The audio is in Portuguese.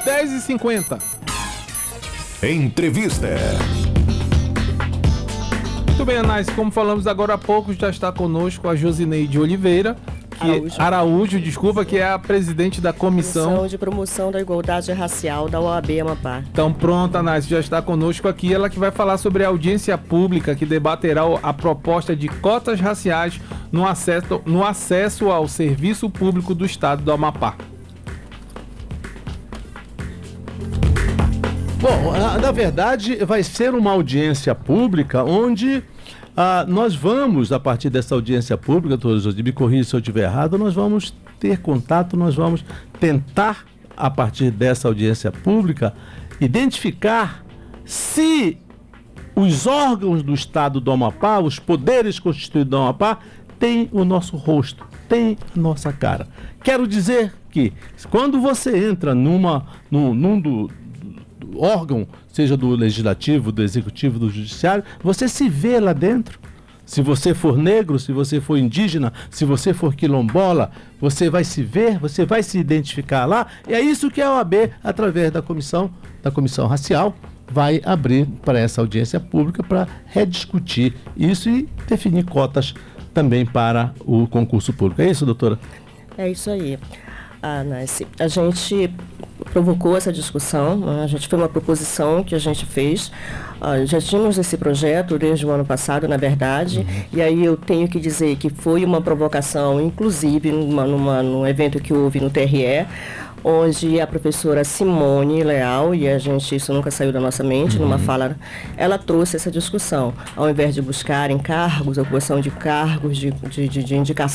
10h50. Entrevista. Muito bem, Anais, como falamos agora há pouco, já está conosco a Josineide Oliveira, Araújo, que é a presidente da Comissão de Promoção da Igualdade Racial da OAB Amapá. Então pronto, Anais, já está conosco aqui, ela que vai falar sobre a audiência pública que debaterá a proposta de cotas raciais no acesso ao serviço público do Estado do Amapá. Bom, na verdade vai ser uma audiência pública onde nós vamos, a partir dessa audiência pública, me corrija se eu estiver errado, nós vamos ter contato, nós vamos tentar, a partir dessa audiência pública, identificar se os órgãos do Estado do Amapá, os poderes constituídos do Amapá, têm o nosso rosto, têm a nossa cara. Quero dizer que, quando você entra num órgão, seja do legislativo, do executivo, do judiciário, você se vê lá dentro. Se você for negro, se você for indígena, se você for quilombola, você vai se ver, você vai se identificar lá. E é isso que a OAB, através da comissão racial, vai abrir para essa audiência pública para rediscutir isso e definir cotas também para o concurso público. É isso, doutora? É isso aí. Nancy, a gente provocou essa discussão, foi uma proposição que a gente fez, já tínhamos esse projeto desde o ano passado, na verdade, e aí eu tenho que dizer que foi uma provocação, inclusive num evento que houve no TRE, onde a professora Simone Leal, e isso nunca saiu da nossa mente, numa fala, ela trouxe essa discussão, ao invés de buscar encargos, ocupação de cargos, de indicação